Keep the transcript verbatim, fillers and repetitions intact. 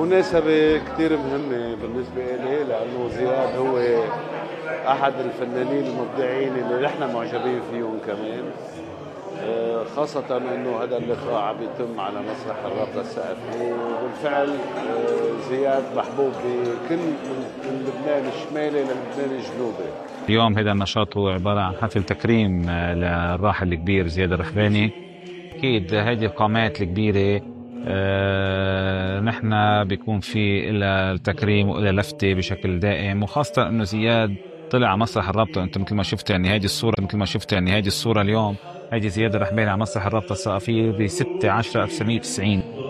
مناسبة كتير مهمة بالنسبة إلي، لأنه زياد هو أحد الفنانين المبدعين اللي نحن معجبين فيهم كمان، آه، خاصة أنه هذا اللقاء عم يتم على مسرح الرابطة الثقافية. وبالفعل آه، زياد محبوب بكل من لبنان الشمالي للبنان الجنوبي. اليوم هذا النشاط هو عبارة عن حفل تكريم للراحل الكبير زياد الرحباني. أكيد هذه القامات الكبيرة آه نحن بيكون في إلى التكريم وإلى لفتة بشكل دائم، وخاصة إنه زياد طلع على مسرح الرابطة. أنت مثل ما شفت يعني هذه الصورة مثل ما شفت يعني هذه الصورة اليوم هذه زياد الرحباني على مسرح الرابطة الثقافية ب ستة عشرة ألف وتسعمية وتسعين.